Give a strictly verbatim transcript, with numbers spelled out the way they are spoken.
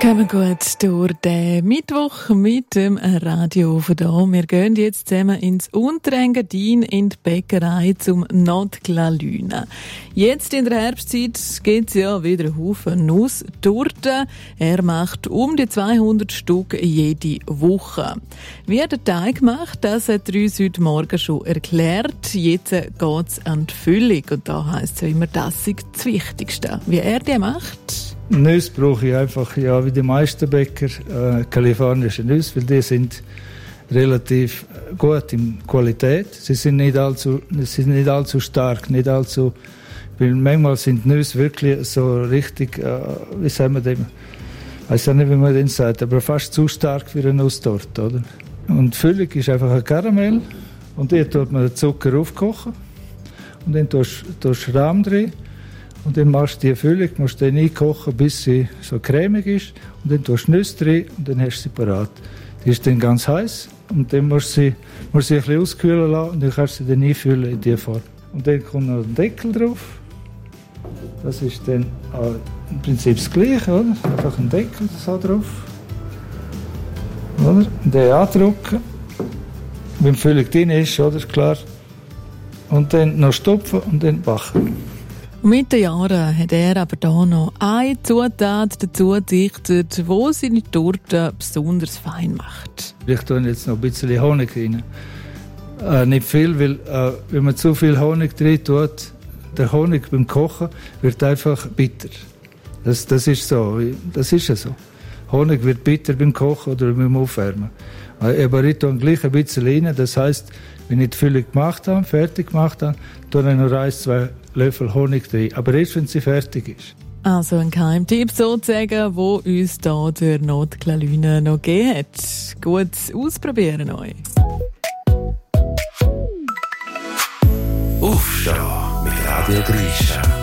Kommen gut durch den Mittwoch mit dem Radio von da. Wir gehen jetzt zusammen ins Unterengadin in die Bäckerei zum Notglalüne. Jetzt in der Herbstzeit gibt's ja wieder einen Haufen Nusstorten. Er macht um die zweihundert Stück jede Woche. Wie er den Teig macht, das hat er uns heute Morgen schon erklärt. Jetzt geht's an die Füllung und da heisst es ja immer, das ist das Wichtigste. Wie er die macht? Nüsse brauche ich einfach, ja, wie die meisten Bäcker, äh, kalifornische Nüsse, weil die sind relativ gut in Qualität. Sie sind nicht allzu, sie sind nicht allzu stark, nicht allzu, weil manchmal sind Nüsse wirklich so richtig, äh, wie sagen wir dem, ich weiß auch nicht, wie man den sagt, aber fast zu stark für eine Nusstorte, oder? Und die Füllung ist einfach ein Karamell und hier tut man den Zucker aufkochen und dann tust du Rahm drin. Und dann machst du die Füllung, musst du einkochen, bis sie so cremig ist. Und dann tust du Nüsse drin und dann hast du sie parat. Die ist dann ganz heiß und dann musst du sie, musst sie ein bisschen auskühlen lassen und dann kannst du sie dann einfüllen in diese Form. Und dann kommt noch ein Deckel drauf. Das ist dann äh, im Prinzip das Gleiche, oder? Einfach ein Deckel so drauf. Oder? Und den andrücken. Wenn die Füllung drin ist, oder? Ist klar. Und dann noch stopfen und dann backen. Mit den Jahren hat er aber hier noch eine Zutat dazu gedichtet, die seine Torte besonders fein macht. Ich tue jetzt noch ein bisschen Honig rein. Äh, nicht viel, weil äh, wenn man zu viel Honig drin tut, der Honig beim Kochen wird einfach bitter. Das, das ist so. Das ist ja so. Honig wird bitter beim Kochen oder beim Aufwärmen. Aber ich tue gleich ein bisschen rein. Das heisst, wenn ich die Füllung gemacht habe, fertig gemacht habe, tue ich noch ein, zwei Löffel Honig drin. Aber erst, wenn sie fertig ist. Also ein Geheimtipp sozusagen, wo uns da der Notglalüne noch gegeben hat. Gut ausprobieren euch. Aufstehen mit Radio Grisha.